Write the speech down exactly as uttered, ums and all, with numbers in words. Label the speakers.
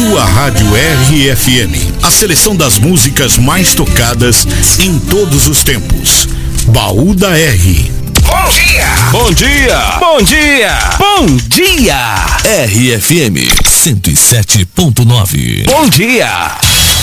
Speaker 1: sua rádio R F M. A seleção das músicas mais tocadas em todos os tempos. Baú da R.
Speaker 2: Bom dia!
Speaker 3: Bom dia!
Speaker 2: Bom dia!
Speaker 3: Bom dia!
Speaker 4: R F M cento e sete ponto nove.
Speaker 2: Bom dia!